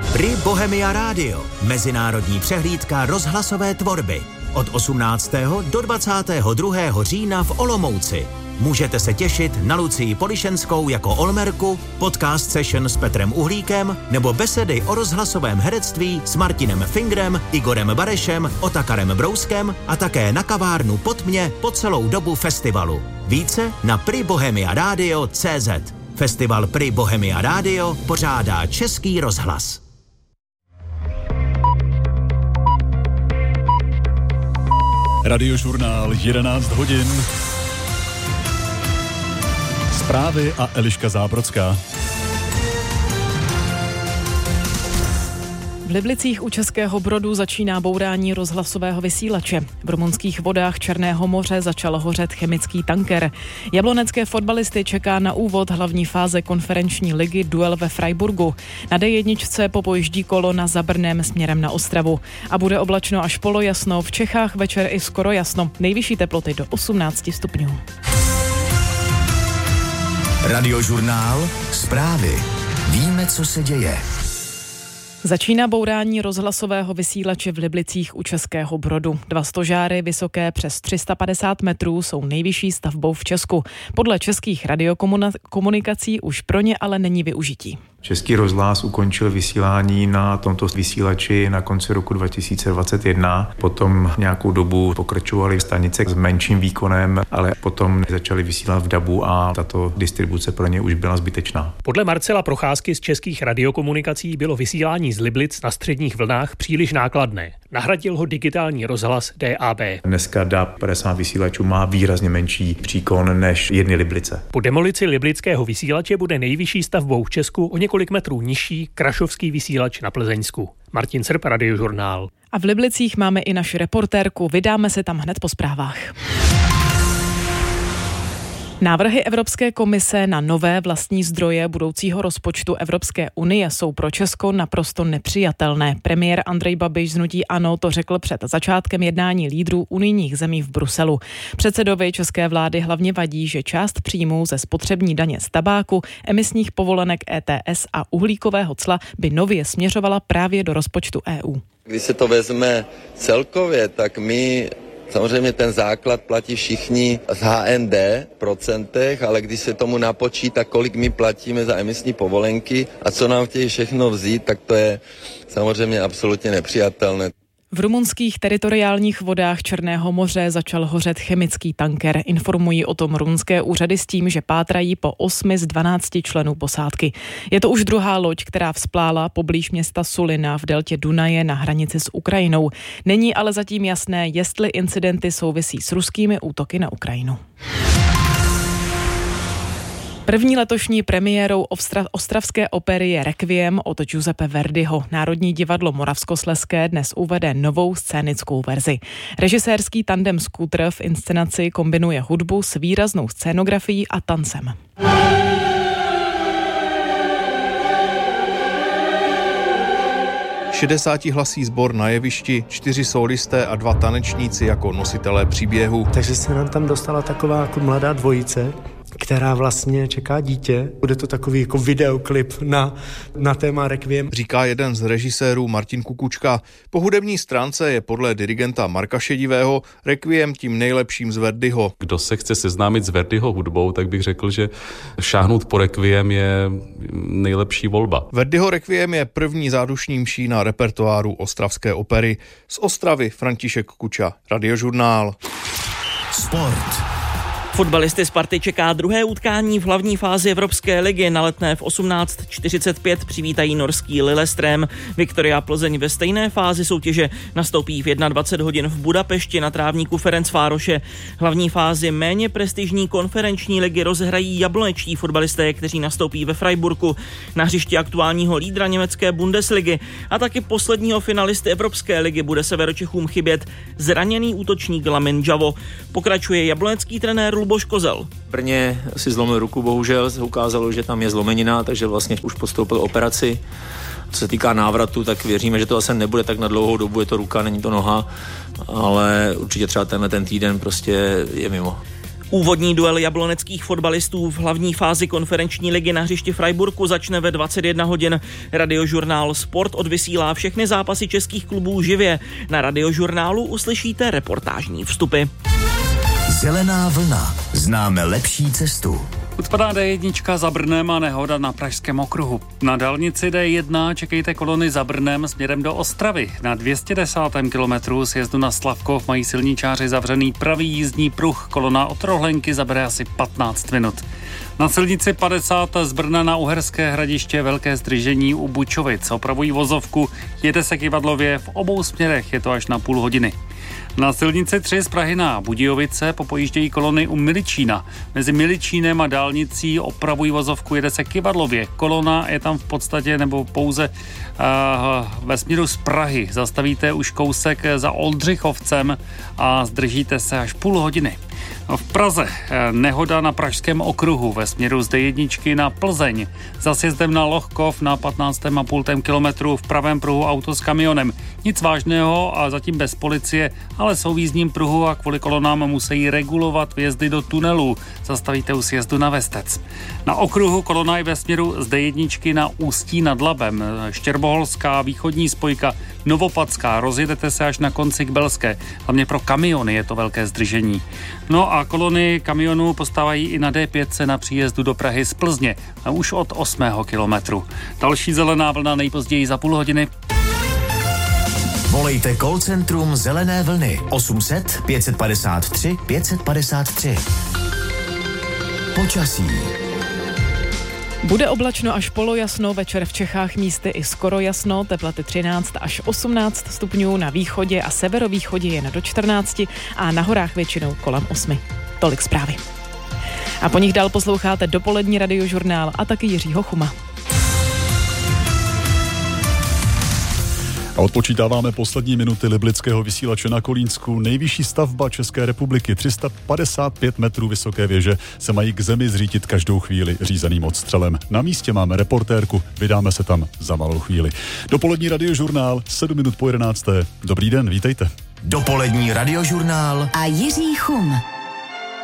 Pri Bohemia Radio, mezinárodní přehlídka rozhlasové tvorby. Od 18. do 22. října v Olomouci. Můžete se těšit na Lucii Polišenskou jako Olmerku, podcast session s Petrem Uhlíkem nebo besedy o rozhlasovém herectví s Martinem Fingrem, Igorem Barešem, Otakarem Brouskem a také na kavárnu Pod mě po celou dobu festivalu. Více na pribohemiaradio.cz. Festival Pri Bohemia Radio pořádá Český rozhlas. Radiožurnál 11 hodin. Zprávy a Eliška Zábrodská. V Liblicích u Českého Brodu začíná bourání rozhlasového vysílače. V rumunských vodách Černého moře začal hořet chemický tanker. Jablonecké fotbalisty čeká na úvod hlavní fáze konferenční ligy duel ve Freiburgu. Na D1 popojíždí kolona za Brnem směrem na Ostravu. A bude oblačno až polojasno, v Čechách večer i skoro jasno. Nejvyšší teploty do 18 stupňů. Radiožurnál, zprávy. Víme, co se děje. Začíná bourání rozhlasového vysílače v Liblicích u Českého Brodu. 2 stožáry vysoké přes 350 metrů jsou nejvyšší stavbou v Česku. Podle českých radiokomunikací už pro ně ale není využití. Český rozhlas ukončil vysílání na tomto vysílači na konci roku 2021. Potom nějakou dobu pokračovaly stanice s menším výkonem, ale potom začaly vysílat v DABu a tato distribuce pro ně už byla zbytečná. Podle Marcela Procházky z českých radiokomunikací bylo vysílání z Liblic na středních vlnách příliš nákladné. Nahradil ho digitální rozhlas DAB. Dneska DAB 50 vysílačů má výrazně menší příkon než jedny Liblice. Po demolici liblického vysílače bude nejvyšší stavbou v Česku o několik metrů nižší krašovský vysílač na Plzeňsku. Martin Srb, Radiožurnál. A v Liblicích máme i naši reportérku. Vydáme se tam hned po zprávách. Návrhy Evropské komise na nové vlastní zdroje budoucího rozpočtu Evropské unie jsou pro Česko naprosto nepřijatelné. Premiér Andrej Babiš z hnutí ANO to řekl před začátkem jednání lídrů unijních zemí v Bruselu. Předsedovi české vlády hlavně vadí, že část příjmů ze spotřební daně z tabáku, emisních povolenek ETS a uhlíkového cla by nově směřovala právě do rozpočtu EU. Když se to vezme celkově, tak my samozřejmě ten základ platí všichni z HND procentech, ale když se tomu napočítá, kolik my platíme za emisní povolenky a co nám chtějí všechno vzít, tak to je samozřejmě absolutně nepřijatelné. V rumunských teritoriálních vodách Černého moře začal hořet chemický tanker. Informují o tom rumunské úřady s tím, že pátrají po 8 z 12 členů posádky. Je to už druhá loď, která vzplála poblíž města Sulina v deltě Dunaje na hranici s Ukrajinou. Není ale zatím jasné, jestli incidenty souvisí s ruskými útoky na Ukrajinu. První letošní premiérou ostravské opery je Requiem od Giuseppe Verdiho. Národní divadlo Moravskoslezské dnes uvede novou scénickou verzi. Režisérský tandem Scooter v inscenaci kombinuje hudbu s výraznou scénografií a tancem. Šedesátihlasý sbor na jevišti, 4 sólisté a 2 tanečníci jako nositelé příběhu. Takže se nám tam dostala taková jako mladá dvojice, která vlastně čeká dítě. Bude to takový jako videoklip na téma Requiem. Říká jeden z režisérů Martin Kukučka. Po hudební stránce je podle dirigenta Marka Šedivého Requiem tím nejlepším z Verdiho. Kdo se chce seznámit s Verdiho hudbou, tak bych řekl, že šáhnout po Requiem je nejlepší volba. Verdiho Requiem je první zádušní mší na repertoáru ostravské opery. Z Ostravy František Kuča, Radiožurnál. Sport. Fotbalisty Sparty čeká druhé utkání v hlavní fázi Evropské ligy. Na Letné v 18:45 přivítají norský Lillestrøm. Viktoria Plzeň ve stejné fázi soutěže nastoupí v 21 hodin v Budapešti na trávníku Ferencvároše. Hlavní fázi méně prestižní konferenční ligy rozhrají jablonečtí fotbalisté, kteří nastoupí ve Freiburgu. Na hřišti aktuálního lídra německé Bundesligy a taky posledního finalisty Evropské ligy bude Severočechům chybět zraněný útočník Lamin Javo. Pokračuje jablonecký trenér Luboš Kozel. V Brně si zlomil ruku, bohužel se ukázalo, že tam je zlomenina, takže vlastně už podstoupil operaci. Co se týká návratu, tak věříme, že to asi nebude tak na dlouhou dobu, je to ruka, není to noha, ale určitě třeba ten týden prostě je mimo. Úvodní duel jabloneckých fotbalistů v hlavní fázi konferenční ligy na hřišti Freiburgu začne ve 21 hodin. Radiožurnál Sport odvysílá všechny zápasy českých klubů živě. Na Radiožurnálu uslyšíte reportážní vstupy. Zelená vlna. Známe lepší cestu. Ucpaná D1 za Brnem a nehoda na Pražském okruhu. Na dálnici D1 čekejte kolony za Brnem směrem do Ostravy. Na 210. kilometru sjezdu na Slavkov mají silničáři zavřený pravý jízdní pruh. Kolona od Rohlenky zabere asi 15 minut. Na silnici 50 z Brna na Uherské Hradiště velké zdržení u Bučovic. Opravují vozovku, jede se Kyvadlově, v obou směrech je to až na půl hodiny. Na silnici 3 z Prahy na Budějovice popojíždějí kolony u Miličína. Mezi Miličínem a dálnicí opravují vozovku, jede se Kyvadlově. Kolona je tam v podstatě nebo pouze ve směru z Prahy. Zastavíte už kousek za Oldřichovcem a zdržíte se až půl hodiny. V Praze nehoda na Pražském okruhu ve směru z D1 na Plzeň. Za sjezdem na Lohkov na 15,5 kilometru v pravém pruhu auto s kamionem. Nic vážného a zatím bez policie, ale jsou v jízdním pruhu a kvůli kolonám musí regulovat vjezdy do tunelů. Zastavíte u sjezdu na Vestec. Na okruhu kolona je ve směru z D1 na Ústí nad Labem. Štěrboholská, východní spojka, Novopadská. Rozjedete se až na konci k Belské. Hlavně pro kamiony je to velké zdržení. No a kolony kamionů postávají i na D5 na příjezdu do Prahy z Plzně a už od 8. kilometru. Další zelená vlna nejpozději za půl hodiny. Volejte call centrum Zelené vlny 800 553 553. Počasí. Bude oblačno až polojasno, večer v Čechách místy i skoro jasno, teploty 13 až 18 stupňů, na východě a severovýchodě jen do 14 a na horách většinou kolem 8. Tolik zprávy. A po nich dál posloucháte dopolední Radiožurnál a taky Jiřího Chuma. A odpočítáváme poslední minuty liblického vysílače na Kolínsku. Nejvyšší stavba České republiky, 355 metrů vysoké věže, se mají k zemi zřítit každou chvíli řízeným odstřelem. Na místě máme reportérku, vydáme se tam za malou chvíli. Dopolední Radiožurnál, 7 minut po 11. Dobrý den, vítejte. Dopolední Radiožurnál a Jiří Chum.